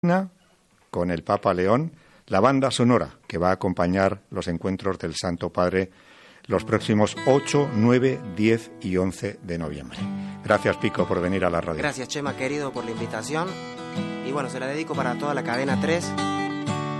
con el Papa León, la banda sonora que va a acompañar los encuentros del Santo Padre los próximos 8, 9, 10 y 11 de noviembre. Gracias, Pico, por venir a la radio. Gracias, Chema, querido, por la invitación. Y bueno, se la dedico para toda la cadena 3.